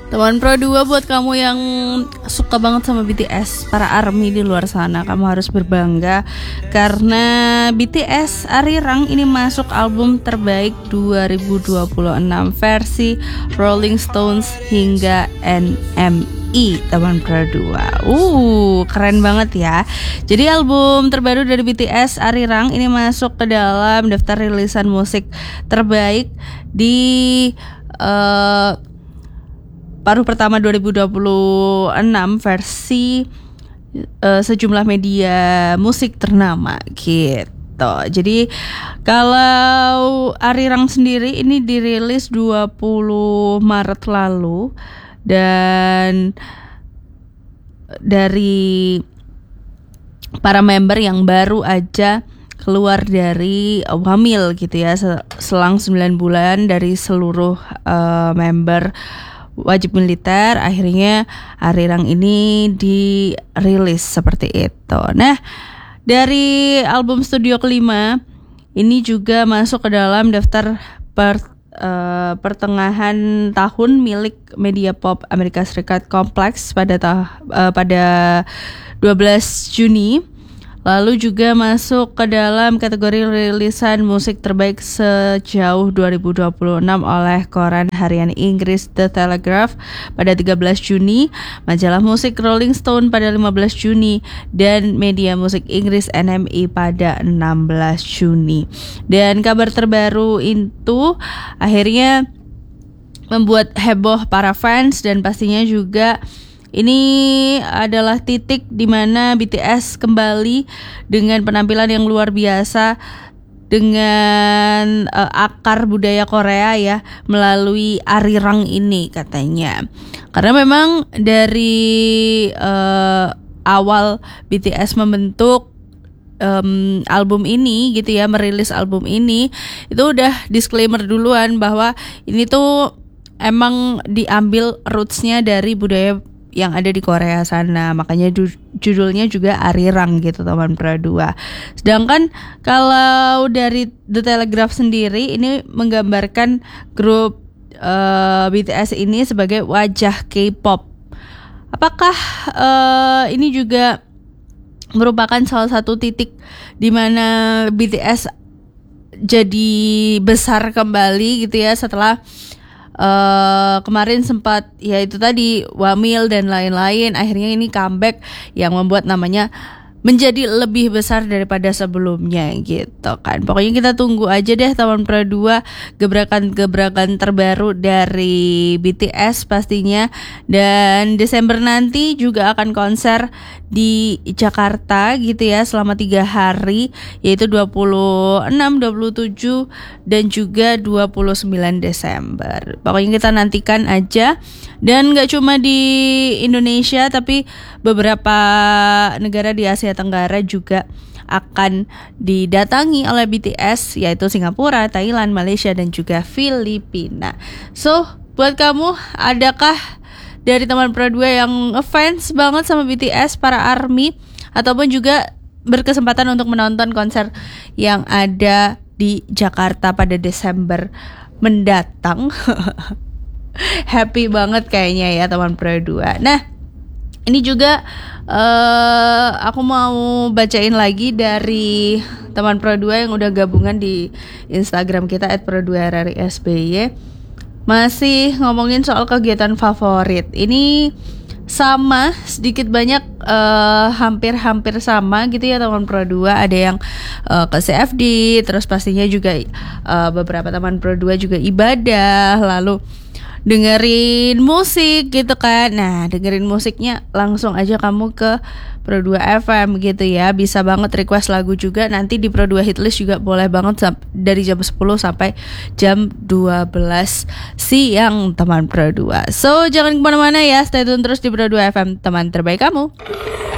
Teman Pro 2, buat kamu yang suka banget sama BTS, para ARMY di luar sana, kamu harus berbangga karena BTS Arirang ini masuk album terbaik 2026 versi Rolling Stones hingga NME, teman Pro 2. Keren banget ya. Jadi album terbaru dari BTS Arirang ini masuk ke dalam daftar rilisan musik terbaik di paruh pertama 2026 versi sejumlah media musik ternama gitu. Jadi kalau Arirang sendiri ini dirilis 20 Maret lalu, dan dari para member yang baru aja keluar dari Wamil gitu ya, selang 9 bulan dari seluruh member wajib militer, akhirnya Arirang ini dirilis seperti itu. Nah, dari album studio kelima ini juga masuk ke dalam daftar pertengahan tahun milik media pop Amerika Serikat Complex pada 12 Juni. Lalu juga masuk ke dalam kategori rilisan musik terbaik sejauh 2026 oleh koran harian Inggris The Telegraph pada 13 Juni, majalah musik Rolling Stone pada 15 Juni, dan media musik Inggris NME pada 16 Juni. Dan kabar terbaru itu akhirnya membuat heboh para fans, dan pastinya juga ini adalah titik di mana BTS kembali dengan penampilan yang luar biasa dengan akar budaya Korea ya, melalui Arirang ini katanya. Karena memang dari awal BTS membentuk album ini gitu ya, merilis album ini, itu udah disclaimer duluan bahwa ini tuh emang diambil rootsnya dari budaya yang ada di Korea sana, makanya judulnya juga Arirang gitu, teman Pro 2. Sedangkan kalau dari The Telegraph sendiri ini menggambarkan grup BTS ini sebagai wajah K-pop. Apakah ini juga merupakan salah satu titik di mana BTS jadi besar kembali gitu ya, setelah kemarin sempat ya itu tadi Wamil dan lain-lain, akhirnya ini comeback yang membuat namanya menjadi lebih besar daripada sebelumnya gitu kan. Pokoknya kita tunggu aja deh teman Pro 2 gebrakan-gebrakan terbaru dari BTS pastinya. Dan Desember nanti juga akan konser di Jakarta gitu ya selama 3 hari, yaitu 26, 27 dan juga 29 Desember. Pokoknya kita nantikan aja. Dan gak cuma di Indonesia, tapi beberapa negara di Asia Tenggara juga akan didatangi oleh BTS, yaitu Singapura, Thailand, Malaysia, dan juga Filipina. So, buat kamu, adakah dari teman Pro 2 yang ngefans banget sama BTS, para ARMY, ataupun juga berkesempatan untuk menonton konser yang ada di Jakarta pada Desember mendatang? Happy banget kayaknya ya teman Pro 2. Nah, ini juga aku mau bacain lagi dari teman Pro 2 yang udah gabungan di Instagram kita @pro2rrsby. Masih ngomongin soal kegiatan favorit. Ini sama, sedikit banyak hampir-hampir sama gitu ya teman Pro 2. Ada yang ke CFD, terus pastinya juga beberapa teman Pro 2 juga ibadah, lalu dengerin musik gitu kan. Nah, dengerin musiknya langsung aja kamu ke Pro 2 FM gitu ya. Bisa banget request lagu juga. Nanti di Pro 2 Hitlist juga boleh banget dari jam 10 sampai jam 12 siang teman Pro 2. So, jangan kemana-mana ya, stay tune terus di Pro 2 FM, teman terbaik kamu.